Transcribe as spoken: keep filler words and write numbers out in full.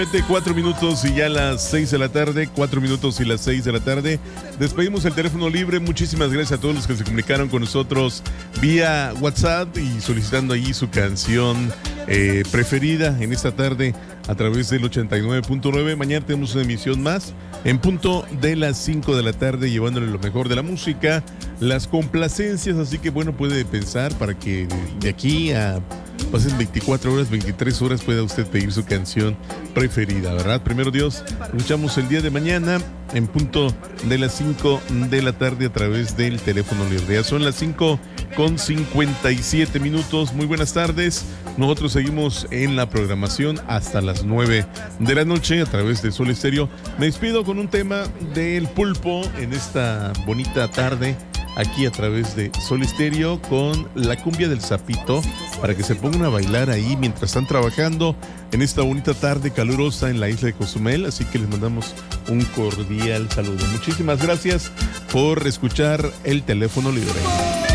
Cuatro minutos y ya las seis de la tarde, cuatro minutos y las seis de la tarde. Despedimos el teléfono libre. Muchísimas gracias a todos los que se comunicaron con nosotros vía WhatsApp y solicitando ahí su canción eh, preferida en esta tarde a través del ochenta y nueve punto nueve. Mañana tenemos una emisión más en punto de las cinco de la tarde, llevándole lo mejor de la música, las complacencias. Así que bueno, puede pensar para que de aquí a pasen veinticuatro horas, veintitrés horas, pueda usted pedir su canción preferida, ¿verdad? Primero Dios, escuchamos el día de mañana en punto de las cinco de la tarde a través del teléfono libre. Ya son las cinco con cincuenta y siete minutos. Muy buenas tardes. Nosotros seguimos en la programación hasta las nueve de la noche a través de Sol Estéreo. Me despido con un tema del Pulpo en esta bonita tarde aquí a través de Sol Estéreo con la cumbia del Sapito para que se pongan a bailar ahí mientras están trabajando en esta bonita tarde calurosa en la isla de Cozumel. Así que les mandamos un cordial saludo. Muchísimas gracias por escuchar el teléfono libre.